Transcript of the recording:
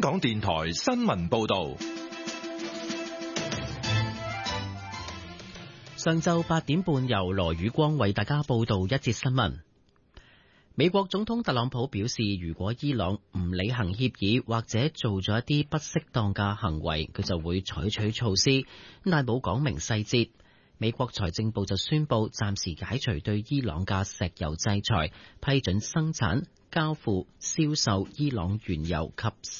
港電台新聞報道。 上晝8點半，由羅宇光為大家報道一節新聞。美國總統特朗普表示，如果伊朗唔履行協議或者做咗一啲不適當嘅行為，佢就會採取措施，但冇講明細節。美國財政部就宣布暫時解除對伊朗嘅石油制裁，批准生產、交付、銷售伊朗原油及